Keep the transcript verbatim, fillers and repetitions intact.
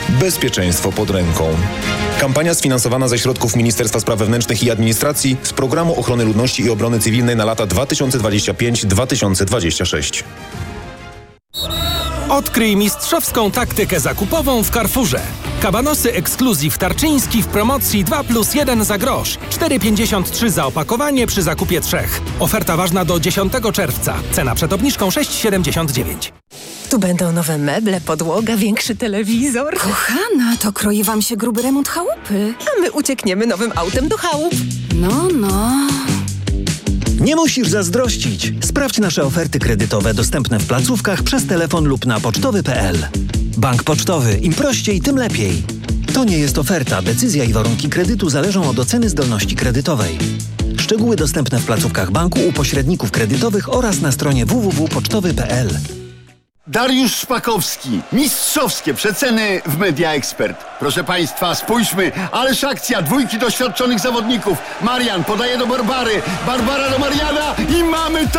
Bezpieczeństwo pod ręką. Kampania sfinansowana ze środków Ministerstwa Spraw Wewnętrznych i Administracji z Programu Ochrony Ludności i Obrony Cywilnej na lata dwa tysiące dwudziesty piąty do dwa tysiące dwudziestego szóstego. Odkryj mistrzowską taktykę zakupową w Carrefourze. Kabanosy Exclusive Tarczyński w promocji dwa plus jeden za grosz. cztery pięćdziesiąt trzy za opakowanie przy zakupie trzech. Oferta ważna do dziesiątego czerwca. Cena przed obniżką sześć siedemdziesiąt dziewięć. Tu będą nowe meble, podłoga, większy telewizor. Kochana, to kroi wam się gruby remont chałupy. A my uciekniemy nowym autem do chałup. No, no... Nie musisz zazdrościć. Sprawdź nasze oferty kredytowe dostępne w placówkach przez telefon lub na pocztowy kropka p l. Bank Pocztowy. Im prościej, tym lepiej. To nie jest oferta. Decyzja i warunki kredytu zależą od oceny zdolności kredytowej. Szczegóły dostępne w placówkach banku, u pośredników kredytowych oraz na stronie w w w kropka pocztowy kropka p l. Dariusz Szpakowski. Mistrzowskie przeceny w Media Expert. Proszę Państwa, spójrzmy, ależ akcja, dwójki doświadczonych zawodników. Marian podaje do Barbary, Barbara do Mariana i mamy to!